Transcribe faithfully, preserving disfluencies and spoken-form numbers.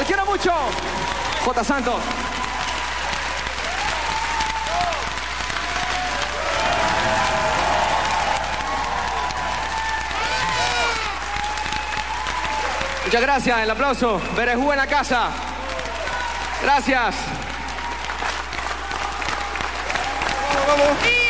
Los quiero mucho. J. Santos. Muchas gracias, el aplauso. Berejú en la casa. Gracias. Vamos.